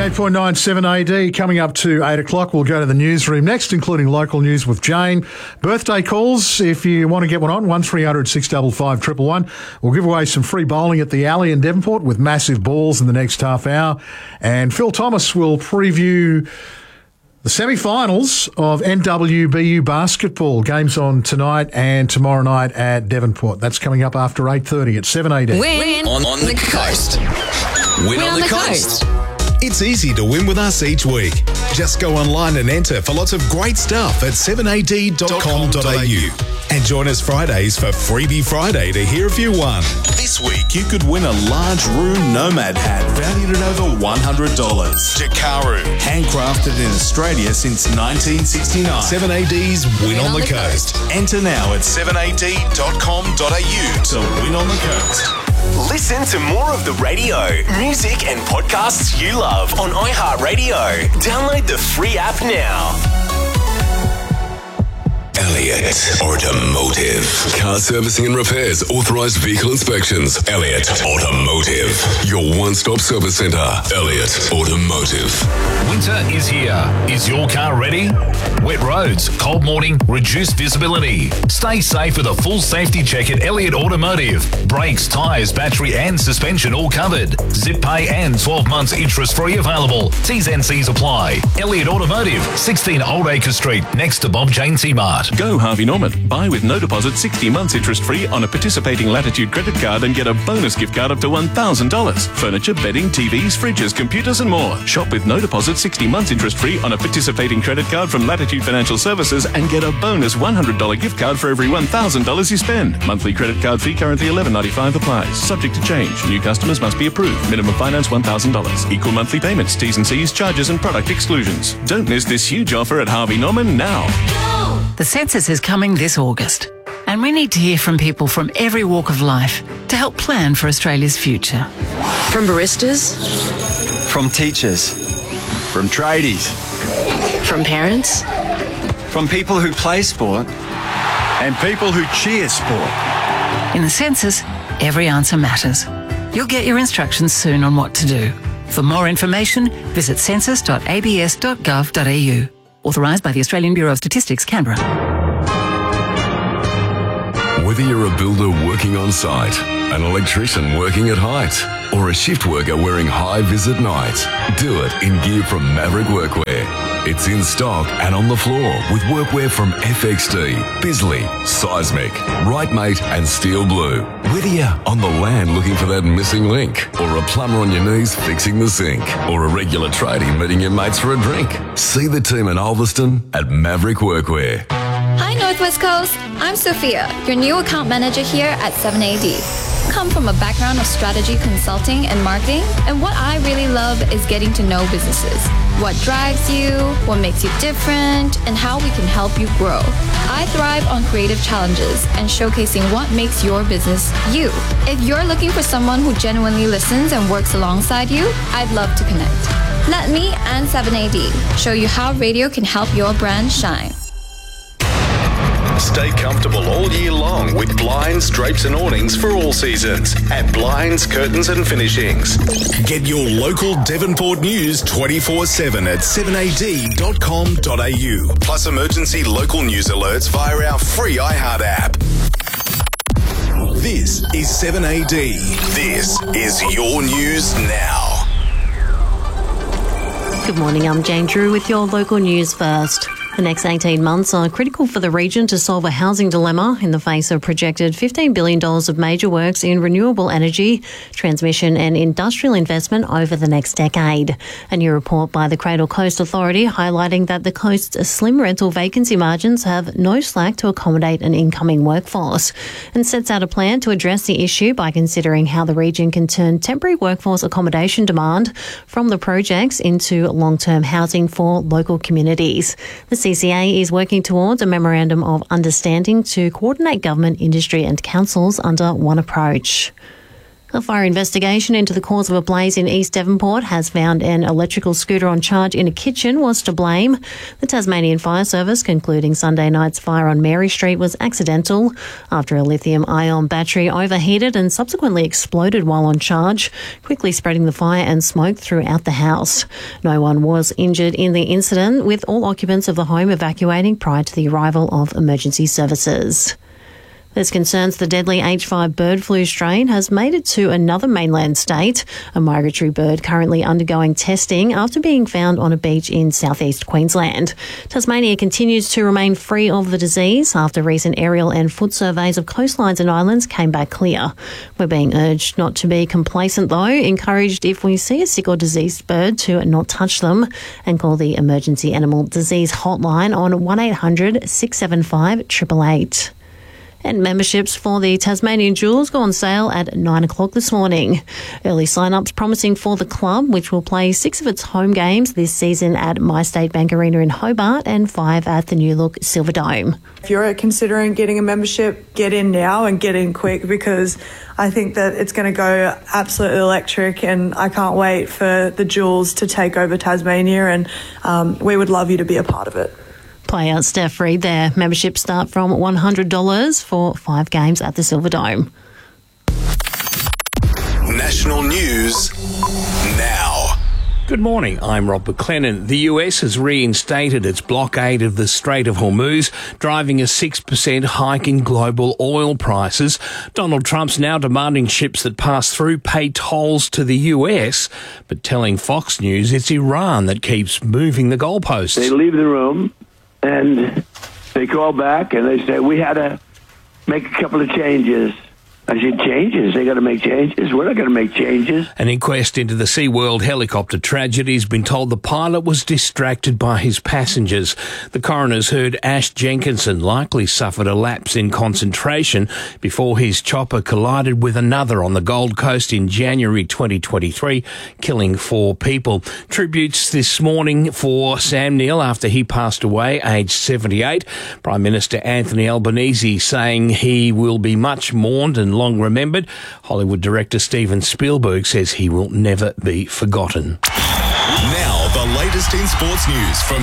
98.97 AD. Coming up to 8 o'clock, we'll go to the newsroom next, including local news with Jane. Birthday calls, if you want to get one on, 1300 655 111. We'll give away some free bowling at the Alley in Devonport with massive balls in the next half hour. And Phil Thomas will preview the semi-finals of NWBU basketball. Games on tonight and tomorrow night at Devonport. That's coming up after 8:30 at 7 AD. Win on the coast. Win on the coast. It's easy to win with us each week. Just go online and enter for lots of great stuff at 7ad.com.au. And join us Fridays for Freebie Friday to hear if you won. This week, you could win a large room Nomad hat valued at over $100. Jakaru, handcrafted in Australia since 1969. 7AD's Win on the Coast. Enter now at 7ad.com.au to win on the coast. Listen to more of the radio, music and podcasts you love on iHeartRadio. Download the free app now. Elliott Automotive. Car servicing and repairs, authorised vehicle inspections. Elliott Automotive. Your one-stop service centre. Elliott Automotive. Winter is here. Is your car ready? Wet roads, cold morning, reduced visibility. Stay safe with a full safety check at Elliott Automotive. Brakes, tyres, battery and suspension all covered. Zip pay and 12 months interest-free available. T's and C's apply. Elliott Automotive, 16 Old Acre Street, next to Bob Jane Mart. Go Harvey Norman. Buy with no deposit 60 months interest-free on a participating Latitude credit card and get a bonus gift card up to $1,000. Furniture, bedding, TVs, fridges, computers and more. Shop with no deposit 60 months interest-free on a participating credit card from Latitude Financial Services and get a bonus $100 gift card for every $1,000 you spend. Monthly credit card fee currently $11.95 applies. Subject to change. New customers must be approved. Minimum finance $1,000. Equal monthly payments, T's and C's, charges and product exclusions. Don't miss this huge offer at Harvey Norman now. The census is coming this August, and we need to hear from people from every walk of life to help plan for Australia's future. From baristas, from teachers, from tradies, from parents, from people who play sport, and people who cheer sport. In the census, every answer matters. You'll get your instructions soon on what to do. For more information, visit census.abs.gov.au. Authorised by the Australian Bureau of Statistics, Canberra. Whether you're a builder working on site, an electrician working at height, or a shift worker wearing high-vis at night, do it in gear from Maverick Workwear. It's in stock and on the floor with workwear from FXD, Bisley, Seismic, Rightmate and Steel Blue. Whether you're on the land looking for that missing link, or a plumber on your knees fixing the sink, or a regular tradie meeting your mates for a drink, see the team in Ulverston at Maverick Workwear. Hi Northwest Coast, I'm Sophia, your new account manager here at 7AD. Come from a background of strategy consulting and marketing, and what I really love is getting to know businesses. What drives you, what makes you different, and how we can help you grow. I thrive on creative challenges and showcasing what makes your business you. If you're looking for someone who genuinely listens and works alongside you, I'd love to connect. Let me and 7AD show you how radio can help your brand shine. Stay comfortable all year long with blinds, drapes and awnings for all seasons at Blinds, Curtains and Finishings. Get your local Devonport news 24/7 at 7ad.com.au. Plus emergency local news alerts via our free iHeart app. This is 7AD. This is your news now. Good morning, I'm Jane Drew with your local news first. The next 18 months are critical for the region to solve a housing dilemma in the face of projected $15 billion of major works in renewable energy, transmission and industrial investment over the next decade. A new report by the Cradle Coast Authority highlighting that the coast's slim rental vacancy margins have no slack to accommodate an incoming workforce, and sets out a plan to address the issue by considering how the region can turn temporary workforce accommodation demand from the projects into long-term housing for local communities. The CCA is working towards a memorandum of understanding to coordinate government, industry and councils under one approach. A fire investigation into the cause of a blaze in East Devonport has found an electrical scooter on charge in a kitchen was to blame. The Tasmanian Fire Service concluding Sunday night's fire on Mary Street was accidental after a lithium-ion battery overheated and subsequently exploded while on charge, quickly spreading the fire and smoke throughout the house. No one was injured in the incident, with all occupants of the home evacuating prior to the arrival of emergency services. There's concerns the deadly H5 bird flu strain has made it to another mainland state, a migratory bird currently undergoing testing after being found on a beach in southeast Queensland. Tasmania continues to remain free of the disease after recent aerial and foot surveys of coastlines and islands came back clear. We're being urged not to be complacent though, encouraged if we see a sick or diseased bird to not touch them, and call the Emergency Animal Disease Hotline on 1800 675 888. And memberships for the Tasmanian Jewels go on sale at 9 o'clock this morning. Early sign-ups promising for the club, which will play 6 of its home games this season at MyState Bank Arena in Hobart and 5 at the new-look Silverdome. If you're considering getting a membership, get in now and get in quick, because I think that it's going to go absolutely electric, and I can't wait for the Jewels to take over Tasmania, and we would love you to be a part of it. Player Steph Reid there. Memberships start from $100 for 5 games at the Silverdome. National news now. Good morning, I'm Rob McLennan. The US has reinstated its blockade of the Strait of Hormuz, driving a 6% hike in global oil prices. Donald Trump's now demanding ships that pass through pay tolls to the US, but telling Fox News it's Iran that keeps moving the goalposts. They leave the room and they call back and they say, we had to make a couple of changes. I said, changes? They got to make changes? We're not going to make changes. An inquest into the SeaWorld helicopter tragedy has been told the pilot was distracted by his passengers. The coroner's heard Ash Jenkinson likely suffered a lapse in concentration before his chopper collided with another on the Gold Coast in January 2023, killing 4 people. Tributes this morning for Sam Neill after he passed away, aged 78. Prime Minister Anthony Albanese saying he will be much mourned and long remembered. Hollywood director Steven Spielberg says he will never be forgotten. Now, the latest in sports news from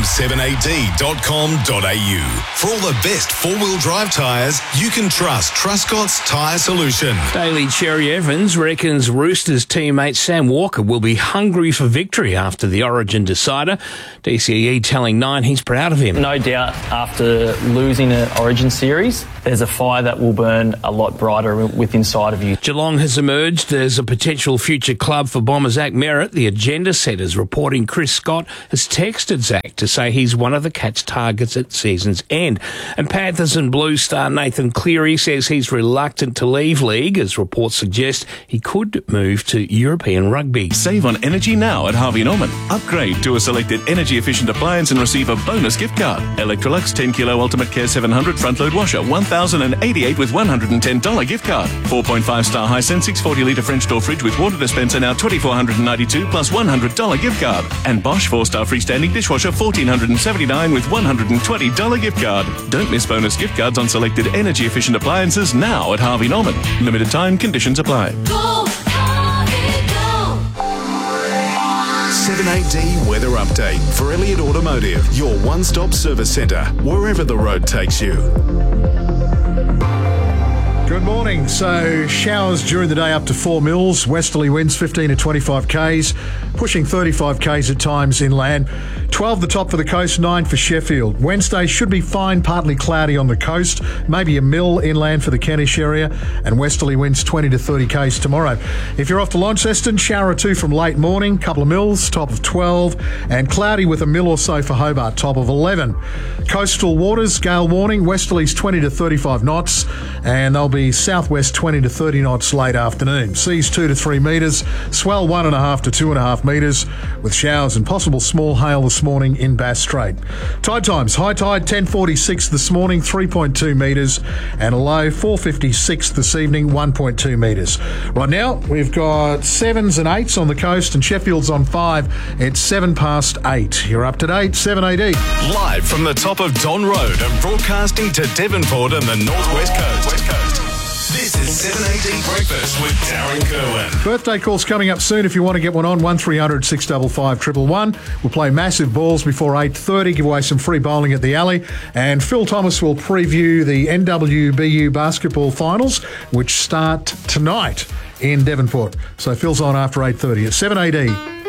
7AD.com.au. For all the best four-wheel drive tyres, you can trust Truscott's Tyre Solution. Daily Cherry Evans reckons Roosters teammate Sam Walker will be hungry for victory after the Origin decider. DCE telling Nine he's proud of him. No doubt after losing an Origin series, there's a fire that will burn a lot brighter with inside of you. Geelong has emerged as a potential future club for bomber Zach Merritt. The agenda setters reporting Chris Scott has texted Zach to say he's one of the Cats' targets at season's end. And Panthers and Blues star Nathan Cleary says he's reluctant to leave league, as reports suggest he could move to European rugby. Save on energy now at Harvey Norman. Upgrade to a selected energy-efficient appliance and receive a bonus gift card. Electrolux 10 kilo Ultimate Care 700 front-load washer, $1,088 with $110 gift card. 4.5-star Hisense 640 litre French door fridge with water dispenser, now $2,492 plus $100 gift card. And Bosch 4-star freestanding dishwasher, $1,479 with $120 gift card. Don't miss bonus gift cards on selected energy-efficient appliances now at Harvey Norman. Limited time, conditions apply. Go, Harvey, go! 7AD weather update for Elliott Automotive, your one-stop service centre, wherever the road takes you. Good morning. So showers during the day up to 4 mils, westerly winds 15 to 25 k's, pushing 35 k's at times inland. 12 the top for the coast, 9 for Sheffield. Wednesday should be fine, partly cloudy on the coast, maybe a mil inland for the Kentish area, and westerly winds 20 to 30 k's tomorrow. If you're off to Launceston, shower or 2 from late morning, couple of mils, top of 12, and cloudy with a mil or so for Hobart, top of 11. Coastal waters, gale warning, westerlies 20 to 35 knots, and they'll be southwest 20 to 30 knots late afternoon. Seas 2 to 3 metres, swell 1.5 to 2.5 metres, with showers and possible small hail this morning in Bass Strait. Tide times, high tide 10:46 this morning, 3.2 metres, and a low 4:56 this evening, 1.2 metres. Right now, we've got 7s and 8s on the coast, and Sheffield's on 5. It's 7 past 8. You're up to date, 7AD. Live from the top of Don Road and broadcasting to Devonport and the Northwest Coast. This This is 7AD Breakfast with Darren Kerwin. Birthday calls coming up soon. If you want to get one on, 1300 655 111. We'll play massive balls before 8:30, give away some free bowling at the Alley. And Phil Thomas will preview the NWBU basketball finals, which start tonight in Devonport. So Phil's on after 8:30 at 7AD.